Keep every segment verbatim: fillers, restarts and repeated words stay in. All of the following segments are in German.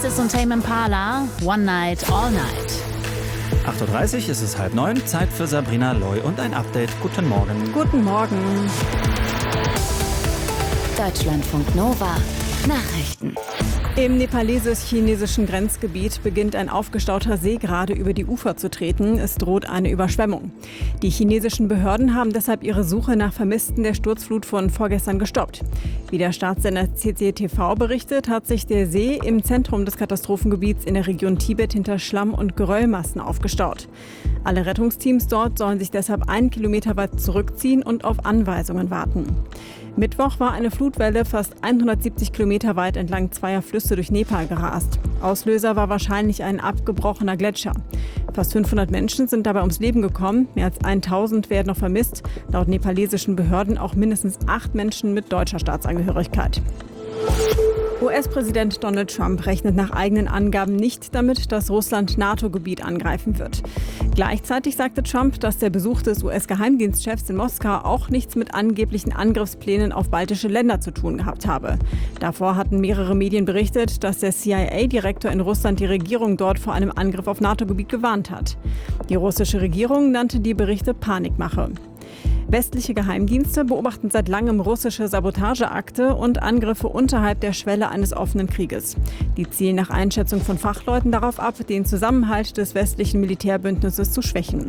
Oasis und Tame Impala, One Night, All Night. acht Uhr dreißig ist es halb neun, Zeit für Sabrina Loy und ein Update. Guten Morgen. Guten Morgen. Deutschlandfunk Nova. Nachrichten. Im nepalesisch-chinesischen Grenzgebiet beginnt ein aufgestauter See gerade über die Ufer zu treten. Es droht eine Überschwemmung. Die chinesischen Behörden haben deshalb ihre Suche nach Vermissten der Sturzflut von vorgestern gestoppt. Wie der Staatssender C C T V berichtet, hat sich der See im Zentrum des Katastrophengebiets in der Region Tibet hinter Schlamm- und Geröllmassen aufgestaut. Alle Rettungsteams dort sollen sich deshalb einen Kilometer weit zurückziehen und auf Anweisungen warten. Mittwoch war eine Flutwelle fast hundertsiebzig Kilometer weit entlang zweier Flüsse durch Nepal gerast. Auslöser war wahrscheinlich ein abgebrochener Gletscher. Fast fünfhundert Menschen sind dabei ums Leben gekommen. Mehr als tausend werden noch vermisst. Laut nepalesischen Behörden auch mindestens acht Menschen mit deutscher Staatsangehörigkeit. U S-Präsident Donald Trump rechnet nach eigenen Angaben nicht damit, dass Russland NATO-Gebiet angreifen wird. Gleichzeitig sagte Trump, dass der Besuch des U S-Geheimdienstchefs in Moskau auch nichts mit angeblichen Angriffsplänen auf baltische Länder zu tun gehabt habe. Davor hatten mehrere Medien berichtet, dass der C I A-Direktor in Russland die Regierung dort vor einem Angriff auf NATO-Gebiet gewarnt hat. Die russische Regierung nannte die Berichte Panikmache. Westliche Geheimdienste beobachten seit langem russische Sabotageakte und Angriffe unterhalb der Schwelle eines offenen Krieges. Die zielen nach Einschätzung von Fachleuten darauf ab, den Zusammenhalt des westlichen Militärbündnisses zu schwächen.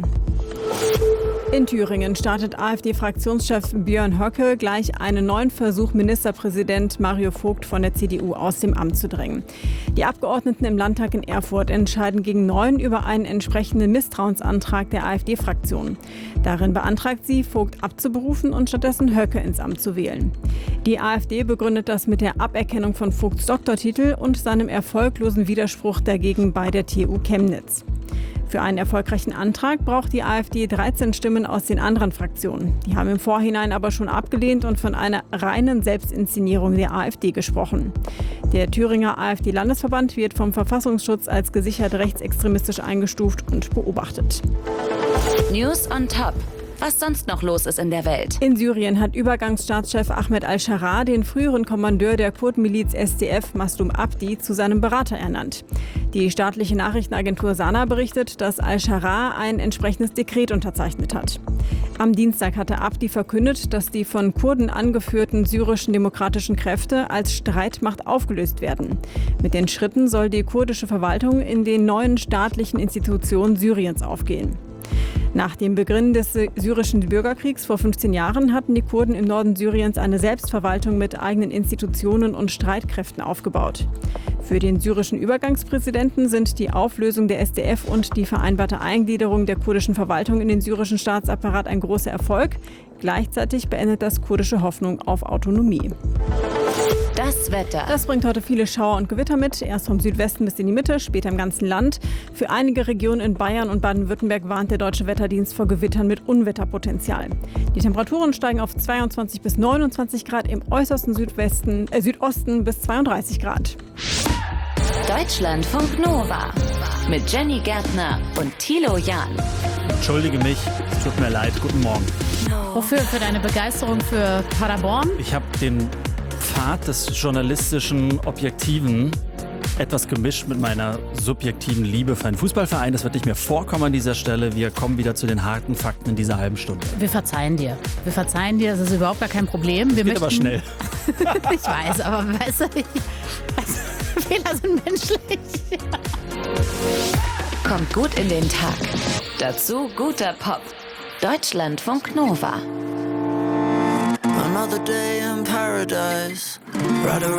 In Thüringen startet AfD-Fraktionschef Björn Höcke gleich einen neuen Versuch, Ministerpräsident Mario Vogt von der C D U aus dem Amt zu drängen. Die Abgeordneten im Landtag in Erfurt entscheiden gegen neun über einen entsprechenden Misstrauensantrag der AfD-Fraktion. Darin beantragt sie, Vogt abzuberufen und stattdessen Höcke ins Amt zu wählen. Die AfD begründet das mit der Aberkennung von Vogts Doktortitel und seinem erfolglosen Widerspruch dagegen bei der T U Chemnitz. Für einen erfolgreichen Antrag braucht die AfD dreizehn Stimmen aus den anderen Fraktionen. Die haben im Vorhinein aber schon abgelehnt und von einer reinen Selbstinszenierung der AfD gesprochen. Der Thüringer AfD-Landesverband wird vom Verfassungsschutz als gesichert rechtsextremistisch eingestuft und beobachtet. News on Top. Was sonst noch los ist in der Welt. In Syrien hat Übergangsstaatschef Ahmed al-Sharaa den früheren Kommandeur der Kurdenmiliz S D F, Maslum Abdi, zu seinem Berater ernannt. Die staatliche Nachrichtenagentur Sana berichtet, dass al-Sharaa ein entsprechendes Dekret unterzeichnet hat. Am Dienstag hatte Abdi verkündet, dass die von Kurden angeführten syrischen demokratischen Kräfte als Streitmacht aufgelöst werden. Mit den Schritten soll die kurdische Verwaltung in den neuen staatlichen Institutionen Syriens aufgehen. Nach dem Beginn des syrischen Bürgerkriegs vor fünfzehn Jahren hatten die Kurden im Norden Syriens eine Selbstverwaltung mit eigenen Institutionen und Streitkräften aufgebaut. Für den syrischen Übergangspräsidenten sind die Auflösung der S D F und die vereinbarte Eingliederung der kurdischen Verwaltung in den syrischen Staatsapparat ein großer Erfolg. Gleichzeitig beendet das kurdische Hoffnung auf Autonomie. Das Wetter. Das bringt heute viele Schauer und Gewitter mit. Erst vom Südwesten bis in die Mitte, später im ganzen Land. Für einige Regionen in Bayern und Baden-Württemberg warnt der Deutsche Wetterdienst vor Gewittern mit Unwetterpotenzial. Die Temperaturen steigen auf zweiundzwanzig bis neunundzwanzig Grad, im äußersten Südwesten, äh, Südosten bis zweiunddreißig Grad. Deutschlandfunk Nova mit Jenny Gärtner und Thilo Jahn. Entschuldige mich, es tut mir leid. Guten Morgen. Wofür? Für deine Begeisterung für Paderborn? Ich habe den Pfad des journalistischen Objektiven etwas gemischt mit meiner subjektiven Liebe für einen Fußballverein. Das wird nicht mehr vorkommen an dieser Stelle. Wir kommen wieder zu den harten Fakten in dieser halben Stunde. Wir verzeihen dir. Wir verzeihen dir, das ist überhaupt gar kein Problem. Wir Geht möchten... aber schnell. Ich weiß, aber weißt du, ich... Fehler sind menschlich. Kommt gut in den Tag. Dazu guter Pop. Deutschlandfunk Nova. Another day in paradise. Right